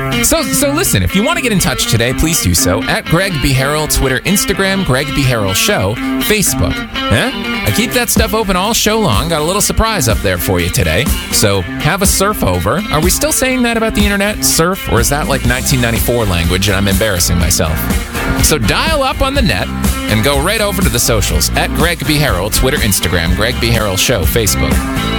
So listen, if you want to get in touch today, please do so at Greg B. Harrell, Twitter, Instagram, Greg B. Harrell Show, Facebook. I keep that stuff open all show long. Got a little surprise up there for you today. So have a surf over. Are we still saying that about the internet? Surf? Or is that like 1994 language and I'm embarrassing myself? So dial up on the net and go right over to the socials at Greg B. Harrell, Twitter, Instagram, Greg B. Harrell Show, Facebook.